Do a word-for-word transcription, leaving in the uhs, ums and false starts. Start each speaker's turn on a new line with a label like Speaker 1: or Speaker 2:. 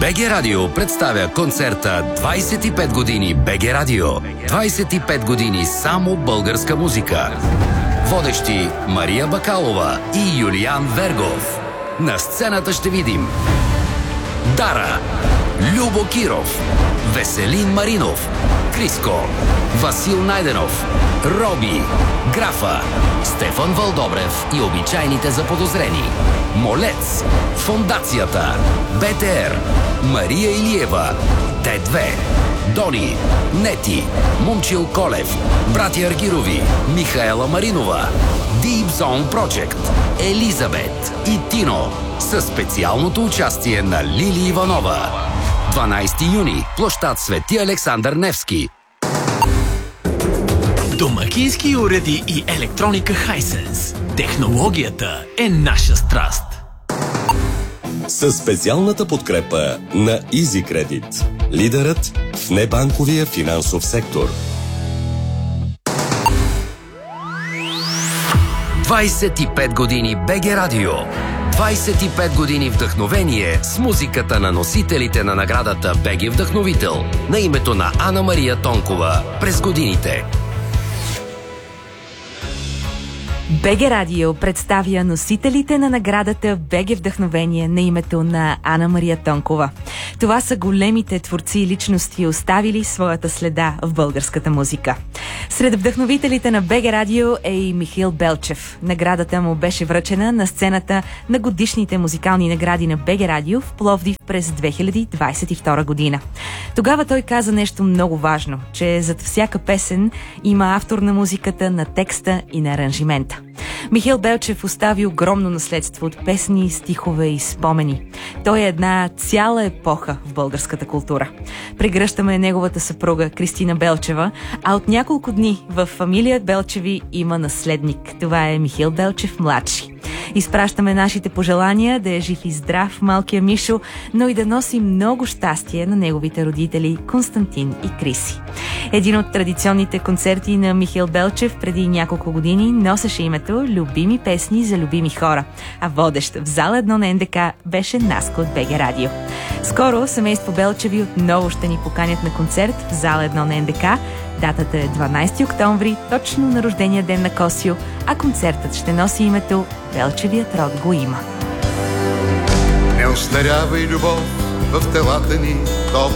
Speaker 1: БГ Радио представя концерта двайсет и пет години БГ Радио. двайсет и пет години само българска музика. Водещи Мария Бакалова и Юлиан Вергов. На сцената ще видим Дара, Любо Киров, Веселин Маринов, Криско, Васил Найденов, Роби, Графа, Стефан Вълдобрев и обичайните заподозрени, Молец, Фондацията, БТР, Мария Илиева, Т две, Дони, Нети, Момчил Колев, братя Аргирови, Михаела Маринова, Deep Zone Project, Елизабет и Тино със специалното участие на Лили Иванова. дванайсети юни, площад Свети Александър Невски.
Speaker 2: Домакински уреди и електроника Hisense. Технологията е наша страст.
Speaker 3: Със специалната подкрепа на EasyCredit, лидерът в небанковия финансов сектор.
Speaker 1: двайсет и пет години БГ Радио. двайсет и пет години вдъхновение с музиката на носителите на наградата БГ Вдъхновител на името на Ана Мария Тонкова през годините.
Speaker 4: БГ Радио представя носителите на наградата БГ Вдъхновение на името на Ана Мария Тонкова. Това са големите творци и личности, оставили своята следа в българската музика. Сред вдъхновителите на БГ Радио е и Михаил Белчев. Наградата му беше връчена на сцената на годишните музикални награди на БГ Радио в Пловдив през две хиляди двайсет и втора година. Тогава той каза нещо много важно, че зад всяка песен има автор на музиката, на текста и на аранжимента. Михаил Белчев остави огромно наследство от песни, стихове и спомени. Той е една цяла епоха в българската култура. Прегръщаме неговата съпруга Кристина Белчева, а от няколко дни в фамилия Белчеви има наследник. Това е Михаил Белчев младши. Изпращаме нашите пожелания да е жив и здрав малкия Мишо, но и да носи много щастие на неговите родители Константин и Криси. Един от традиционните концерти на Михаил Белчев преди няколко години носеше името "Любими песни за любими хора", а водещ в зала едно на Н Д К беше Наско от БГ Радио. Скоро семейство Белчеви отново ще ни поканят на концерт в зала едно на Н Д К. Датата е дванайсети октомври, точно на рождения ден на Косио, а концертът ще носи името "Белчевият род го има".
Speaker 5: Не остарява и любов в телата ни,